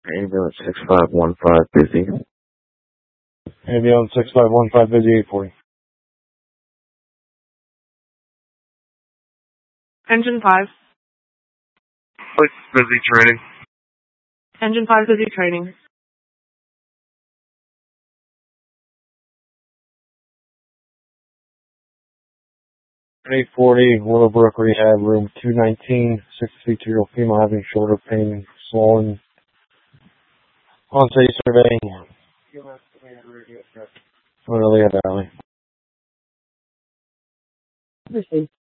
Ambulance 6515 busy. Ambulance 6515 busy 840. Engine 5. Busy training. Engine 5 busy training. An 840, Willowbrook Rehab, room 219, 62-year-old female having shoulder pain, swollen. On-site surveying. Lehigh Valley.